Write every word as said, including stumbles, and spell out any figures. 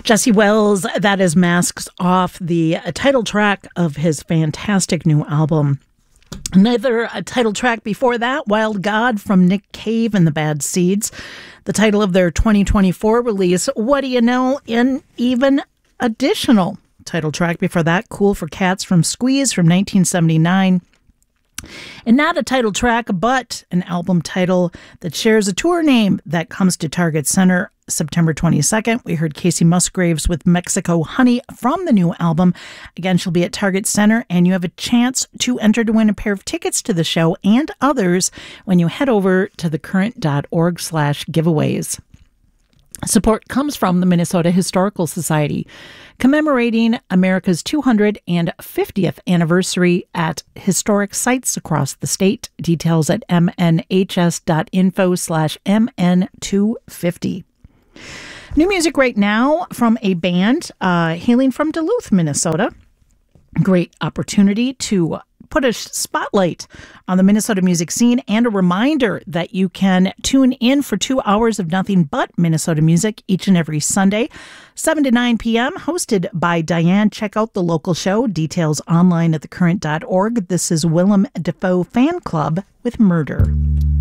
Jesse Wells, that is Masks Off, the title track of his fantastic new album. Another a title track before that, Wild God from Nick Cave and the Bad Seeds. The title of their twenty twenty-four release, What Do You Know? And even additional title track before that, Cool for Cats from Squeeze from nineteen seventy-nine. And not a title track, but an album title that shares a tour name that comes to Target Center September twenty-second. We heard Casey Musgraves with Mexico Honey from the new album. Again, she'll be at Target Center, and you have a chance to enter to win a pair of tickets to the show and others when you head over to thecurrent.org slash giveaways. Support comes from the Minnesota Historical Society, commemorating America's two hundred fiftieth anniversary at historic sites across the state. Details at mnhs.info slash mn250. New music right now from a band uh, hailing from Duluth, Minnesota. Great opportunity to put a spotlight on the Minnesota music scene and a reminder that you can tune in for two hours of nothing but Minnesota music each and every Sunday, seven to nine p.m., hosted by Diane. Check out the local show. Details online at thecurrent dot org. This is Willem Dafoe Fan Club with Murder.